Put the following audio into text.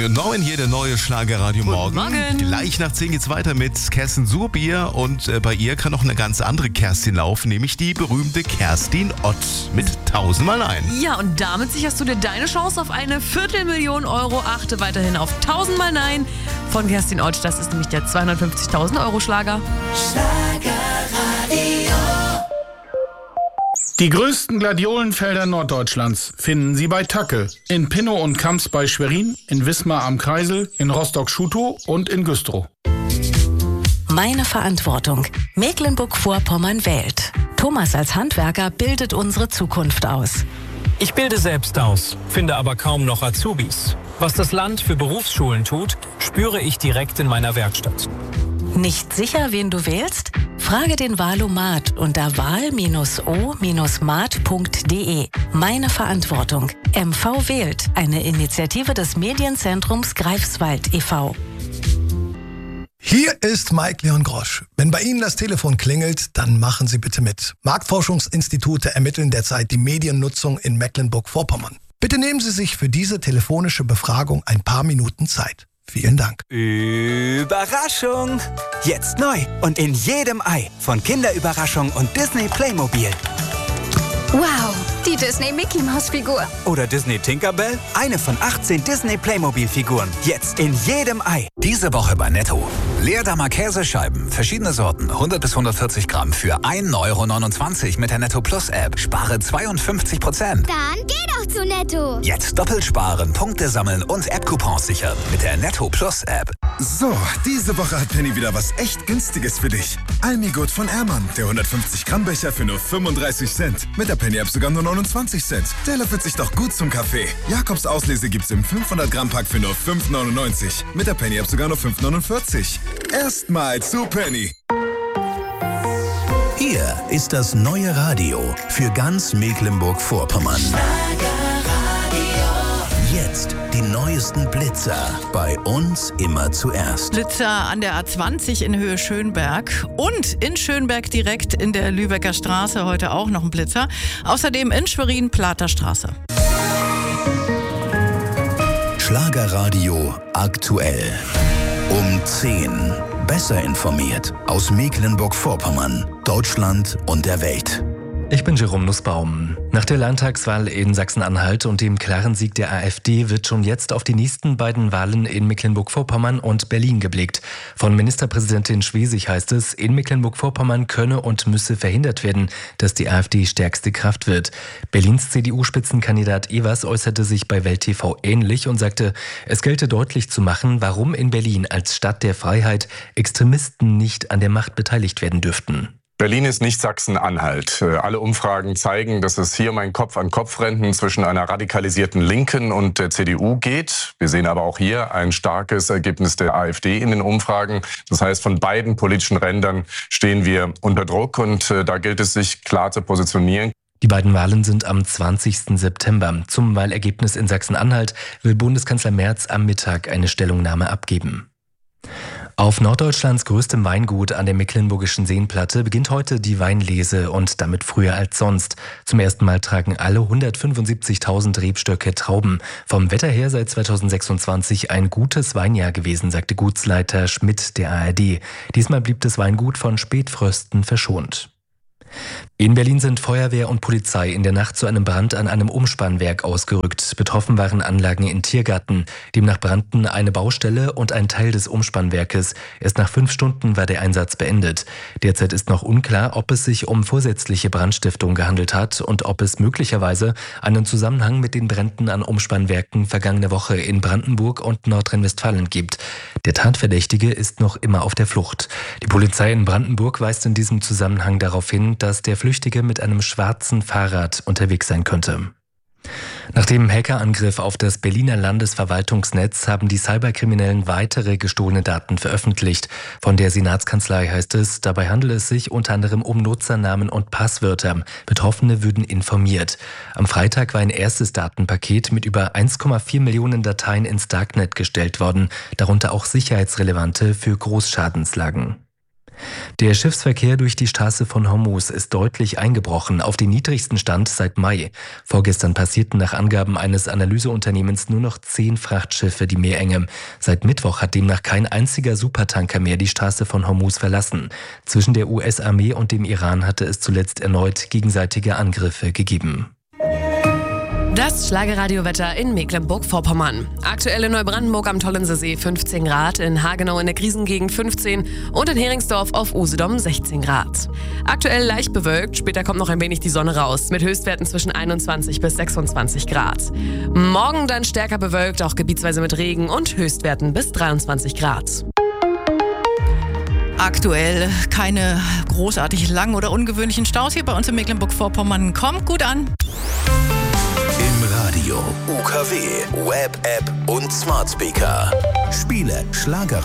Tommy und Norman hier, der neue Schlagerradio Morgen. Morgen. Gleich nach 10 geht's weiter mit Kerstin Surbier und bei ihr kann noch eine ganz andere Kerstin laufen, nämlich die berühmte Kerstin Ott mit 1000 Mal Nein. Ja, und damit sicherst du dir deine Chance auf eine 250.000 Euro. Achte weiterhin auf 1000 Mal Nein von Kerstin Ott. Das ist nämlich der 250.000 Euro Schlager. Die größten Gladiolenfelder Norddeutschlands finden Sie bei Tacke, in Pinnow und Kamps bei Schwerin, in Wismar am Kreisel, in Rostock-Schutow und in Güstrow. Meine Verantwortung. Mecklenburg-Vorpommern wählt. Thomas als Handwerker bildet unsere Zukunft aus. Ich bilde selbst aus, finde aber kaum noch Azubis. Was das Land für Berufsschulen tut, spüre ich direkt in meiner Werkstatt. Nicht sicher, wen du wählst? Frage den Wahlomat unter wahl-o-mat.de. Meine Verantwortung. MV wählt, eine Initiative des Medienzentrums Greifswald e.V. Hier ist Mike Leon Grosch. Wenn bei Ihnen das Telefon klingelt, dann machen Sie bitte mit. Marktforschungsinstitute ermitteln derzeit die Mediennutzung in Mecklenburg-Vorpommern. Bitte nehmen Sie sich für diese telefonische Befragung ein paar Minuten Zeit. Vielen Dank. Überraschung! Jetzt neu und in jedem Ei von Kinderüberraschung und Disney Playmobil. Wow, die Disney Mickey Maus Figur. Oder Disney Tinkerbell, eine von 18 Disney Playmobil Figuren. Jetzt in jedem Ei. Diese Woche bei Netto. Leerdammer Käsescheiben, verschiedene Sorten, 100 bis 140 Gramm für 1,29 € mit der Netto Plus App. Spare 52%. Dann geh doch zu Netto. Jetzt doppelt sparen, Punkte sammeln und App-Coupons sichern mit der Netto Plus App. So, diese Woche hat Penny wieder was echt Günstiges für dich. Almigut von Ermann, der 150 Gramm Becher für nur 35 Cent. Mit der Penny App sogar nur 29 Cent. Der löffelt sich doch gut zum Kaffee. Jakobs Auslese gibt's im 500 Gramm Pack für nur 5,99. Mit der Penny App sogar nur 5,49. Erstmal zu Penny. Hier ist das neue Radio für ganz Mecklenburg-Vorpommern. Jetzt die neuesten Blitzer. Bei uns immer zuerst. Blitzer an der A20 in Höhe Schönberg und in Schönberg direkt in der Lübecker Straße. Heute auch noch ein Blitzer. Außerdem in Schwerin Plater Straße. Schlagerradio aktuell. Um 10. Besser informiert aus Mecklenburg-Vorpommern, Deutschland und der Welt. Ich bin Jerome Nussbaum. Nach der Landtagswahl in Sachsen-Anhalt und dem klaren Sieg der AfD wird schon jetzt auf die nächsten beiden Wahlen in Mecklenburg-Vorpommern und Berlin geblickt. Von Ministerpräsidentin Schwesig heißt es, in Mecklenburg-Vorpommern könne und müsse verhindert werden, dass die AfD stärkste Kraft wird. Berlins CDU-Spitzenkandidat Evers äußerte sich bei Welt TV ähnlich und sagte, es gelte deutlich zu machen, warum in Berlin als Stadt der Freiheit Extremisten nicht an der Macht beteiligt werden dürften. Berlin ist nicht Sachsen-Anhalt. Alle Umfragen zeigen, dass es hier um ein Kopf-an-Kopf-Rennen zwischen einer radikalisierten Linken und der CDU geht. Wir sehen aber auch hier ein starkes Ergebnis der AfD in den Umfragen. Das heißt, von beiden politischen Rändern stehen wir unter Druck und da gilt es, sich klar zu positionieren. Die beiden Wahlen sind am 20. September. Zum Wahlergebnis in Sachsen-Anhalt will Bundeskanzler Merz am Mittag eine Stellungnahme abgeben. Auf Norddeutschlands größtem Weingut an der Mecklenburgischen Seenplatte beginnt heute die Weinlese und damit früher als sonst. Zum ersten Mal tragen alle 175.000 Rebstöcke Trauben. Vom Wetter her seit 2026 ein gutes Weinjahr gewesen, sagte Gutsleiter Schmidt der ARD. Diesmal blieb das Weingut von Spätfrösten verschont. In Berlin sind Feuerwehr und Polizei in der Nacht zu einem Brand an einem Umspannwerk ausgerückt. Betroffen waren Anlagen in Tiergarten. Demnach brannten eine Baustelle und ein Teil des Umspannwerkes. Erst nach 5 Stunden war der Einsatz beendet. Derzeit ist noch unklar, ob es sich um vorsätzliche Brandstiftung gehandelt hat und ob es möglicherweise einen Zusammenhang mit den Bränden an Umspannwerken vergangene Woche in Brandenburg und Nordrhein-Westfalen gibt. Der Tatverdächtige ist noch immer auf der Flucht. Die Polizei in Brandenburg weist in diesem Zusammenhang darauf hin, dass der Flüchtige mit einem schwarzen Fahrrad unterwegs sein könnte. Nach dem Hackerangriff auf das Berliner Landesverwaltungsnetz haben die Cyberkriminellen weitere gestohlene Daten veröffentlicht. Von der Senatskanzlei heißt es, dabei handele es sich unter anderem um Nutzernamen und Passwörter. Betroffene würden informiert. Am Freitag war ein erstes Datenpaket mit über 1,4 Millionen Dateien ins Darknet gestellt worden, darunter auch sicherheitsrelevante für Großschadenslagen. Der Schiffsverkehr durch die Straße von Hormuz ist deutlich eingebrochen, auf den niedrigsten Stand seit Mai. Vorgestern passierten nach Angaben eines Analyseunternehmens nur noch 10 Frachtschiffe die Meerenge. Seit Mittwoch hat demnach kein einziger Supertanker mehr die Straße von Hormuz verlassen. Zwischen der US-Armee und dem Iran hatte es zuletzt erneut gegenseitige Angriffe gegeben. Das Schlagerradiowetter in Mecklenburg-Vorpommern. Aktuell in Neubrandenburg am Tollensesee 15 Grad, in Hagenau in der Krisengegend 15 und in Heringsdorf auf Usedom 16 Grad. Aktuell leicht bewölkt, später kommt noch ein wenig die Sonne raus, mit Höchstwerten zwischen 21 bis 26 Grad. Morgen dann stärker bewölkt, auch gebietsweise mit Regen und Höchstwerten bis 23 Grad. Aktuell keine großartig langen oder ungewöhnlichen Staus hier bei uns in Mecklenburg-Vorpommern. Kommt gut an. Im Radio, UKW, Web-App und Smart Speaker. Spiele, Schlager.